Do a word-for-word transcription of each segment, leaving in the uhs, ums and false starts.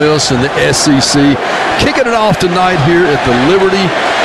This in the S E C, kicking it off tonight here at the Liberty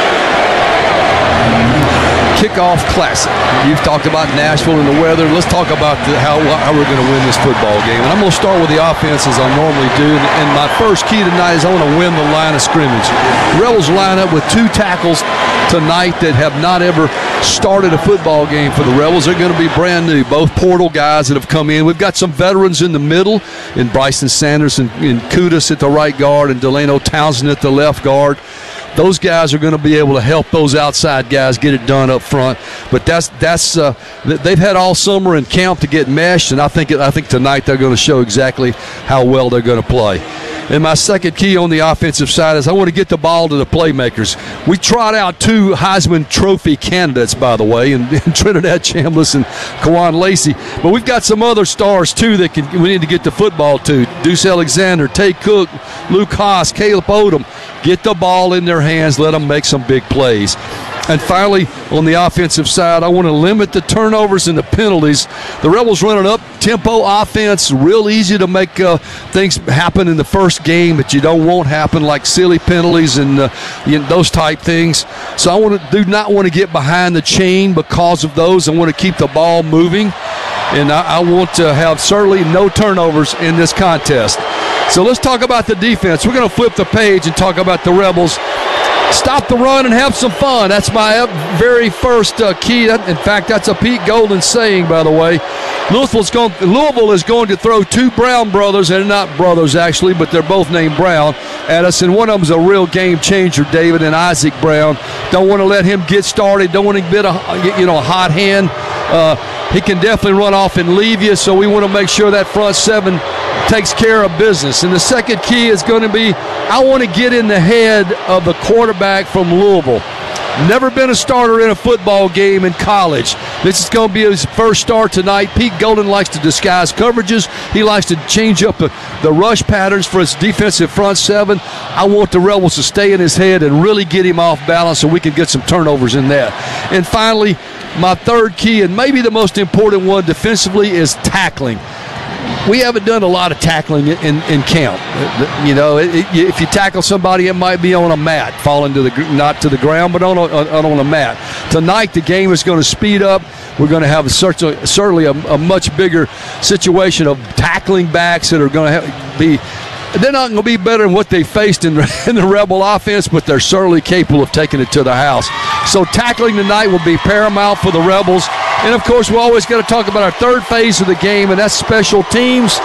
Kickoff Classic. You've talked about Nashville and the weather. Let's talk about the, how, how we're going to win this football game. And I'm going to start with the offense as I normally do. And, and my first key tonight is I want to win the line of scrimmage. The Rebels line up with two tackles tonight that have not ever started a football game for the Rebels. They're going to be brand new, both portal guys that have come in. We've got some veterans in the middle, in Bryson Sanders and, and Kudas at the right guard and Delano Townsend at the left guard. Those guys are going to be able to help those outside guys get it done up front. But that's that's uh, they've had all summer in camp to get meshed, and I think I think tonight they're going to show exactly how well they're going to play. And my second key on the offensive side is I want to get the ball to the playmakers. We trot out two Heisman Trophy candidates, by the way, and, and Trinidad Chambliss and Kawan Lacey. But we've got some other stars, too, that can, we need to get the football to. Deuce Alexander, Tay Cook, Luke Haas, Caleb Odom. Get the ball in their hands. Let them make some big plays. And finally, on the offensive side, I want to limit the turnovers and the penalties. The Rebels run an up-tempo offense, real easy to make uh, things happen in the first game that you don't want happen, like silly penalties and uh, you know, those type things. So I want to do not want to get behind the chain because of those. I want to keep the ball moving, and I, I want to have certainly no turnovers in this contest. So let's talk about the defense. We're going to flip the page and talk about the Rebels. Stop the run and have some fun. That's my very first uh, key. In fact, that's a Pete Golden saying, by the way. Louisville's going, Louisville is going to throw two Brown brothers, and not brothers actually, but they're both named Brown, at us. And one of them is a real game changer, David, and Isaac Brown. Don't want to let him get started. Don't want to get a, you know, a hot hand. Uh, he can definitely run off and leave you, so we want to make sure that front seven takes care of business. And the second key is going to be I want to get in the head of the quarterback from Louisville. Never been a starter in a football game in college. This is going to be his first start tonight. Pete Golden likes to disguise coverages. He likes to change up the, the rush patterns for his defensive front seven. I want the Rebels to stay in his head and really get him off balance so we can get some turnovers in that. And finally, my third key, and maybe the most important one defensively, is tackling. We haven't done a lot of tackling in, in camp. You know, it, it, if you tackle somebody, it might be on a mat, falling to the not to the ground, but on a, on a mat. Tonight, the game is going to speed up. We're going to have a, certainly a, a much bigger situation of tackling backs that are going to have, be. They're not going to be better than what they faced in, in the Rebel offense, but they're certainly capable of taking it to the house. So tackling tonight will be paramount for the Rebels. And, of course, we always got to talk about our third phase of the game, and that's special teams.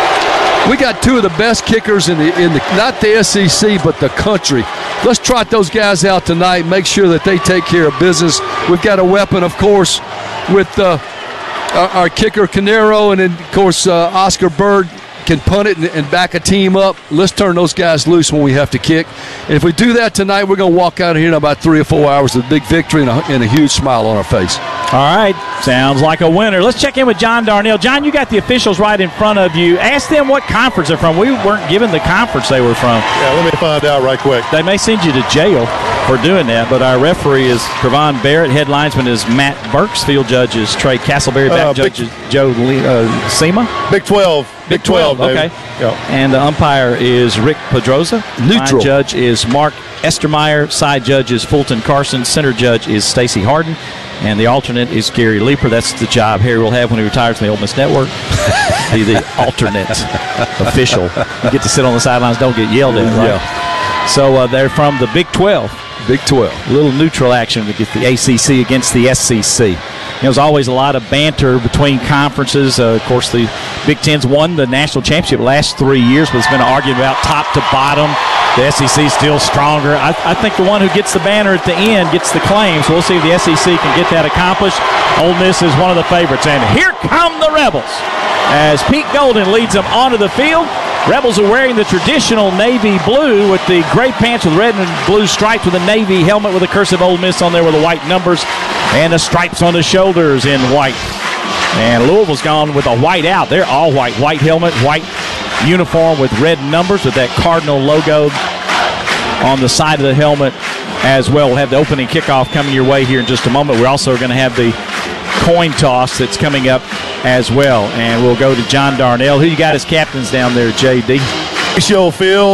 We got two of the best kickers in the in the not the S E C, but the country. Let's trot those guys out tonight, make sure that they take care of business. We've got a weapon, of course, with uh, our, our kicker, Canero, and then, of course, uh, Oscar Bird can punt it and, and back a team up. Let's turn those guys loose when we have to kick. And if we do that tonight, we're going to walk out of here in about three or four hours with a big victory and a, and a huge smile on our face. All right. Sounds like a winner. Let's check in with John Darnell. John, you got the officials right in front of you. Ask them what conference they're from. We weren't given the conference they were from. Yeah, let me find out right quick. They may send you to jail for doing that, but our referee is Trevon Barrett. Head linesman is Matt Burks. Field judge is Trey Castleberry. Back uh, judge is Joe Lee, uh, Seema. Big twelve. Big twelve, okay. Yep. And the umpire is Rick Pedroza. Neutral. Line judge is Mark Estermeyer. Side judge is Fulton Carson. Center judge is Stacy Harden. And the alternate is Gary Leeper. That's the job Harry will have when he retires from the Ole Miss Network. Be the alternate official. You get to sit on the sidelines, don't get yelled at, right? Yeah. So uh, they're from the Big twelve. Big twelve. A little neutral action to get the A C C against the S E C. There's always a lot of banter between conferences. Uh, of course, the Big Ten's won the national championship last three years, but it's been an argument about top to bottom. The S E C is still stronger. I, I think the one who gets the banner at the end gets the claim, so we'll see if the S E C can get that accomplished. Ole Miss is one of the favorites, and here come the Rebels as Pete Golden leads them onto the field. Rebels are wearing the traditional navy blue with the gray pants with red and blue stripes with a navy helmet with a cursive Ole Miss on there with the white numbers and the stripes on the shoulders in white. And Louisville's gone with a white out. They're all white. White helmet, white uniform with red numbers with that Cardinal logo on the side of the helmet as well. We'll have the opening kickoff coming your way here in just a moment. We're also going to have the coin toss that's coming up as well. And we'll go to John Darnell. Who you got as captains down there, J D? Schofield